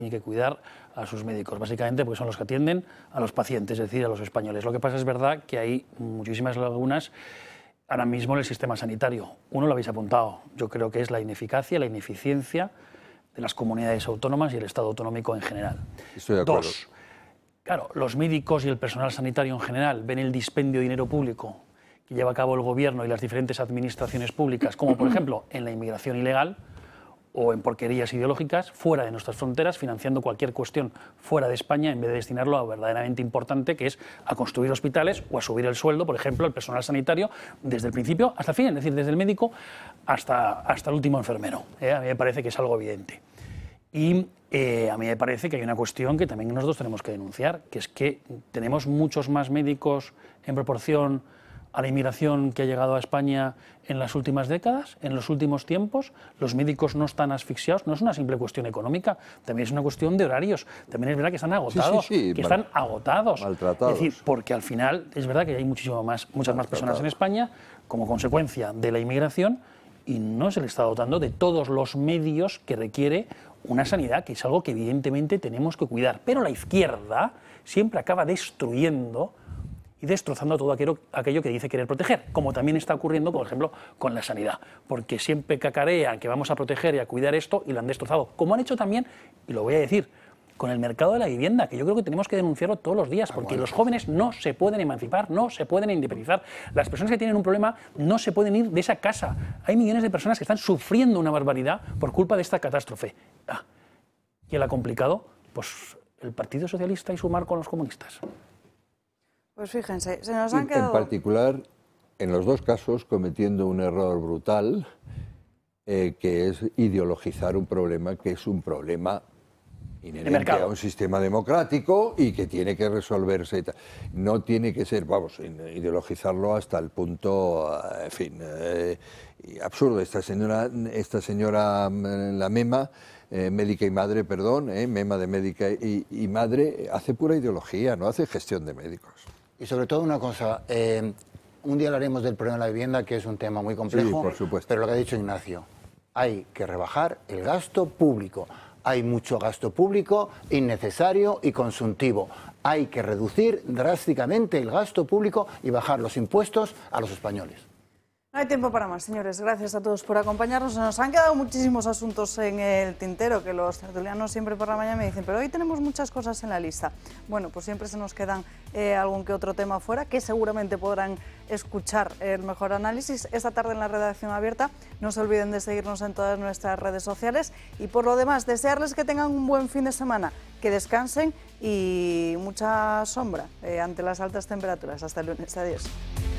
tiene que cuidar a sus médicos, básicamente porque son los que atienden a los pacientes, es decir, a los españoles. Lo que pasa es verdad que hay muchísimas lagunas ahora mismo en el sistema sanitario. Uno lo habéis apuntado, yo creo que es la ineficacia, la ineficiencia de las comunidades autónomas y el Estado autonómico en general. Estoy de acuerdo. Dos, claro, los médicos y el personal sanitario en general ven el dispendio de dinero público que lleva a cabo el gobierno y las diferentes administraciones públicas, como por ejemplo en la inmigración ilegal, o en porquerías ideológicas fuera de nuestras fronteras, financiando cualquier cuestión fuera de España, en vez de destinarlo a verdaderamente importante, que es a construir hospitales o a subir el sueldo, por ejemplo, al personal sanitario, desde el principio hasta el fin, es decir, desde el médico hasta el último enfermero. A mí me parece que es algo evidente. Y a mí me parece que hay una cuestión que también nosotros tenemos que denunciar, que es que tenemos muchos más médicos en proporción a la inmigración que ha llegado a España en las últimas décadas, en los últimos tiempos. Los médicos no están asfixiados, no es una simple cuestión económica, también es una cuestión de horarios, también es verdad que están agotados, están agotados. Maltratados. Es decir, porque al final es verdad que hay muchas más personas en España como consecuencia de la inmigración y no se le está dotando de todos los medios que requiere una sanidad, que es algo que evidentemente tenemos que cuidar. Pero la izquierda siempre acaba destruyendo y destrozando todo aquello que dice querer proteger, como también está ocurriendo, por ejemplo, con la sanidad, porque siempre cacarean que vamos a proteger y a cuidar esto y lo han destrozado, como han hecho también, y lo voy a decir, con el mercado de la vivienda, que yo creo que tenemos que denunciarlo todos los días, porque los jóvenes no se pueden emancipar, no se pueden independizar, las personas que tienen un problema no se pueden ir de esa casa, hay millones de personas que están sufriendo una barbaridad por culpa de esta catástrofe. ¿Quién la ha complicado? Pues el Partido Socialista y sumar con los comunistas. Pues fíjense, se nos han quedado... En particular, en los dos casos, cometiendo un error brutal, que es ideologizar un problema que es un problema inherente a un sistema democrático y que tiene que resolverse y tal. No tiene que ser, vamos, ideologizarlo hasta el punto, en fin, absurdo. Esta señora la Mema, médica y madre, perdón, Mema de médica y madre, hace pura ideología, no hace gestión de médicos. Y sobre todo una cosa, un día hablaremos del problema de la vivienda, que es un tema muy complejo, sí, por supuesto. Pero lo que ha dicho Ignacio, hay que rebajar el gasto público. Hay mucho gasto público innecesario y consuntivo. Hay que reducir drásticamente el gasto público y bajar los impuestos a los españoles. No hay tiempo para más, señores. Gracias a todos por acompañarnos. Nos han quedado muchísimos asuntos en el tintero, que los tertulianos siempre por la mañana me dicen, pero hoy tenemos muchas cosas en la lista. Bueno, pues siempre se nos quedan algún que otro tema fuera, que seguramente podrán escuchar el mejor análisis esta tarde en la redacción abierta. No se olviden de seguirnos en todas nuestras redes sociales y por lo demás, desearles que tengan un buen fin de semana, que descansen y mucha sombra ante las altas temperaturas. Hasta el lunes. Adiós.